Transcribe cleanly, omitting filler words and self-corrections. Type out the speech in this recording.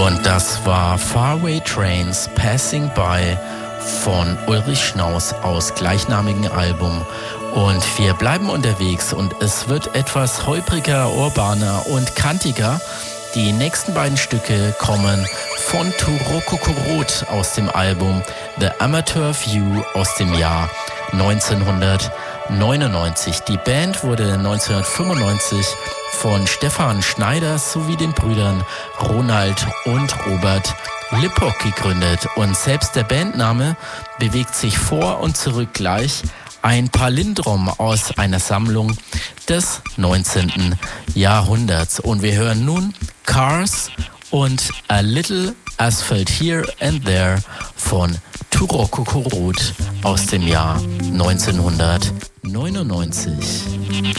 Und das war Faraway Trains Passing By von Ulrich Schnaus aus gleichnamigen Album. Und wir bleiben unterwegs und es wird etwas holpriger, urbaner und kantiger. Die nächsten beiden Stücke kommen von Turoko Korot aus dem Album The Amateur View aus dem Jahr 1999. Die Band wurde 1995 von Stefan Schneider sowie den Brüdern Ronald und Robert Lippock gegründet. Und selbst der Bandname bewegt sich vor und zurück gleich. Ein Palindrom aus einer Sammlung des 19. Jahrhunderts. Und wir hören nun Cars und A Little Asphalt Here and There von Turoko Korot aus dem Jahr 1999.